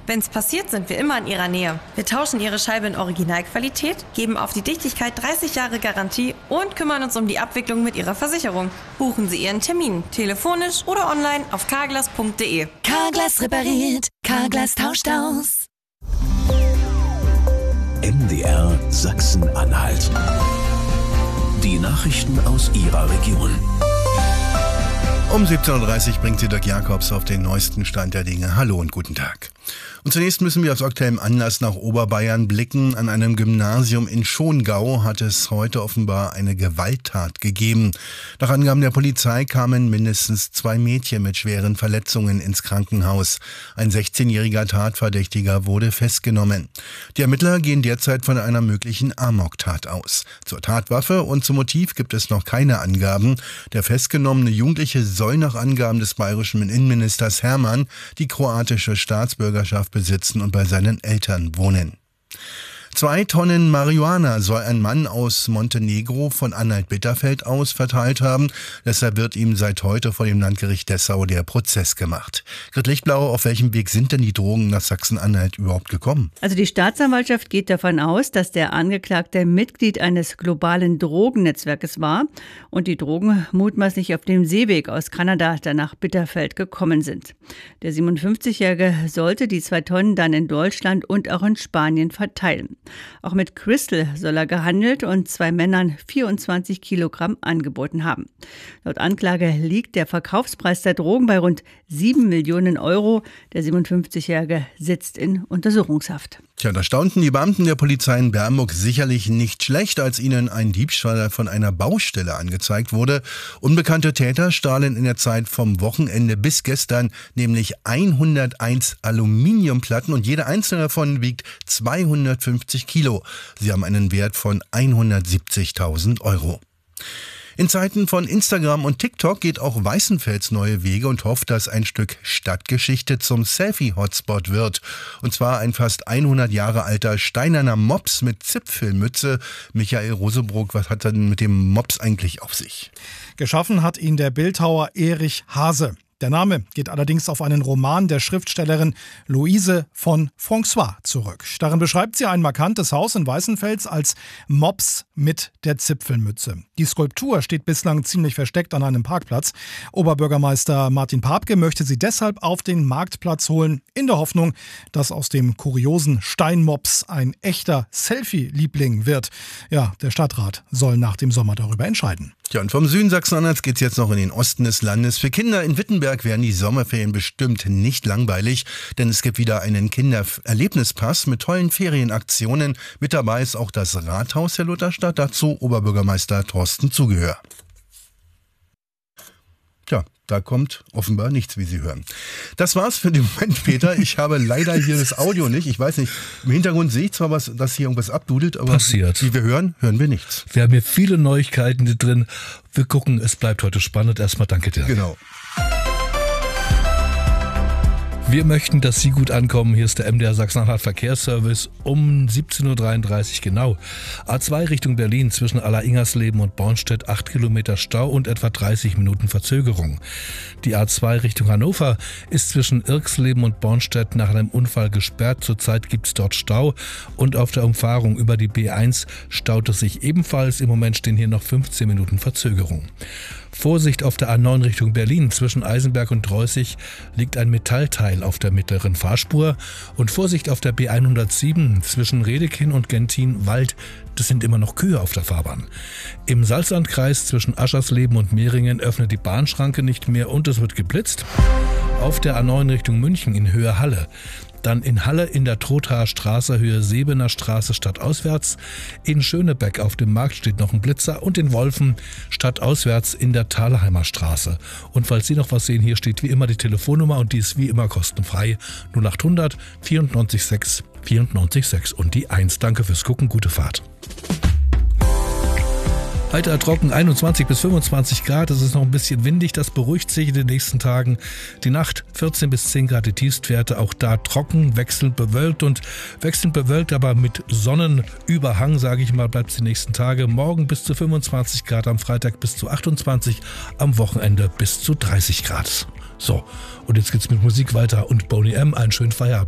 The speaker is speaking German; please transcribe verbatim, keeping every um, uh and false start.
Wenn's passiert, sind wir immer in Ihrer Nähe. Wir tauschen Ihre Scheibe in Originalqualität, geben auf die Dichtigkeit dreißig Jahre Garantie und kümmern uns um die Abwicklung mit Ihrer Versicherung. Buchen Sie Ihren Termin, telefonisch oder online auf carglass punkt de. Carglass repariert, Carglass tauscht aus. M D R Sachsen-Anhalt. Die Nachrichten aus Ihrer Region. Um siebzehn Uhr dreißig bringt sie Dirk Jakobs auf den neuesten Stand der Dinge. Hallo und guten Tag. Und zunächst müssen wir aus aktuellem Anlass nach Oberbayern blicken. An einem Gymnasium in Schongau hat es heute offenbar eine Gewalttat gegeben. Nach Angaben der Polizei kamen mindestens zwei Mädchen mit schweren Verletzungen ins Krankenhaus. Ein sechzehnjähriger Tatverdächtiger wurde festgenommen. Die Ermittler gehen derzeit von einer möglichen Amoktat aus. Zur Tatwaffe und zum Motiv gibt es noch keine Angaben. Der festgenommene Jugendliche soll nach Angaben des bayerischen Innenministers Hermann die kroatische Staatsbürgerschaft besitzen und bei seinen Eltern wohnen. Zwei Tonnen Marihuana soll ein Mann aus Montenegro von Anhalt-Bitterfeld aus verteilt haben. Deshalb wird ihm seit heute vor dem Landgericht Dessau der Prozess gemacht. Grit Lichtblau, auf welchem Weg sind denn die Drogen nach Sachsen-Anhalt überhaupt gekommen? Also die Staatsanwaltschaft geht davon aus, dass der Angeklagte Mitglied eines globalen Drogennetzwerkes war und die Drogen mutmaßlich auf dem Seeweg aus Kanada dann nach Bitterfeld gekommen sind. Der siebenundfünfzigjährige sollte die zwei Tonnen dann in Deutschland und auch in Spanien verteilen. Auch mit Crystal soll er gehandelt und zwei Männern vierundzwanzig Kilogramm angeboten haben. Laut Anklage liegt der Verkaufspreis der Drogen bei rund sieben Millionen Euro. Der siebenundfünfzigjährige sitzt in Untersuchungshaft. Tja, da staunten die Beamten der Polizei in Bernburg sicherlich nicht schlecht, als ihnen ein Diebstahl von einer Baustelle angezeigt wurde. Unbekannte Täter stahlen in der Zeit vom Wochenende bis gestern nämlich hunderteins Aluminiumplatten und jede einzelne davon wiegt zweihundertfünfzig Kilo. Sie haben einen Wert von hundertsiebzigtausend Euro. In Zeiten von Instagram und TikTok geht auch Weißenfels neue Wege und hofft, dass ein Stück Stadtgeschichte zum Selfie-Hotspot wird. Und zwar ein fast hundert Jahre alter steinerner Mops mit Zipfelmütze. Michael Rosebrook, was hat denn mit dem Mops eigentlich auf sich? Geschaffen hat ihn der Bildhauer Erich Hase. Der Name geht allerdings auf einen Roman der Schriftstellerin Louise von François zurück. Darin beschreibt sie ein markantes Haus in Weißenfels als Mops mit der Zipfelmütze. Die Skulptur steht bislang ziemlich versteckt an einem Parkplatz. Oberbürgermeister Martin Papke möchte sie deshalb auf den Marktplatz holen, in der Hoffnung, dass aus dem kuriosen Steinmops ein echter Selfie-Liebling wird. Ja, der Stadtrat soll nach dem Sommer darüber entscheiden. Ja, und vom Süden Sachsen-Anhalts geht's jetzt noch in den Osten des Landes. Für Kinder in Wittenberg werden die Sommerferien bestimmt nicht langweilig, denn es gibt wieder einen Kindererlebnispass mit tollen Ferienaktionen. Mit dabei ist auch das Rathaus der Lutherstadt, dazu Oberbürgermeister Thorsten Zugehör. Tja, da kommt offenbar nichts, wie Sie hören. Das war's für den Moment, Peter. Ich habe leider hier das Audio nicht. Ich weiß nicht, im Hintergrund sehe ich zwar was, dass hier irgendwas abdudelt, aber passiert. Wie wir hören, hören wir nichts. Wir haben hier viele Neuigkeiten drin. Wir gucken, es bleibt heute spannend. Erstmal danke dir. Genau. Wir möchten, dass Sie gut ankommen. Hier ist der M D R Sachsen-Anhalt Verkehrsservice um siebzehn Uhr dreiunddreißig genau. A zwei Richtung Berlin zwischen Aller-Ingersleben und Bornstedt acht Kilometer Stau und etwa dreißig Minuten Verzögerung. Die A zwei Richtung Hannover ist zwischen Irxleben und Bornstedt nach einem Unfall gesperrt. Zurzeit gibt es dort Stau und auf der Umfahrung über die B eins staut es sich ebenfalls. Im Moment stehen hier noch fünfzehn Minuten Verzögerung. Vorsicht auf der A neun Richtung Berlin. Zwischen Eisenberg und Dreußig liegt ein Metallteil auf der mittleren Fahrspur. Und Vorsicht auf der B hundertsieben zwischen Redekin und Gentin-Wald. Das sind immer noch Kühe auf der Fahrbahn. Im Salzlandkreis zwischen Aschersleben und Mehringen öffnet die Bahnschranke nicht mehr und es wird geblitzt. Auf der A neun Richtung München in Höhe Halle. Dann in Halle in der Trothaer Straße, Höhe Sebener Straße stadtauswärts. In Schönebeck auf dem Markt steht noch ein Blitzer und in Wolfen stadtauswärts in der Thalheimer Straße. Und falls Sie noch was sehen, hier steht wie immer die Telefonnummer und die ist wie immer kostenfrei. null achthundert vierundneunzig sechs vierundneunzig sechs und die eins. Danke fürs Gucken, gute Fahrt. Heiter trocken, einundzwanzig bis fünfundzwanzig Grad, es ist noch ein bisschen windig, das beruhigt sich in den nächsten Tagen. Die Nacht vierzehn bis zehn Grad die Tiefstwerte, auch da trocken, wechselnd bewölkt und wechselnd bewölkt, aber mit Sonnenüberhang, sage ich mal, bleibt es die nächsten Tage. Morgen bis zu fünfundzwanzig Grad, am Freitag bis zu achtundzwanzig, am Wochenende bis zu dreißig Grad. So, und jetzt geht's mit Musik weiter und Boney M, einen schönen Feierabend.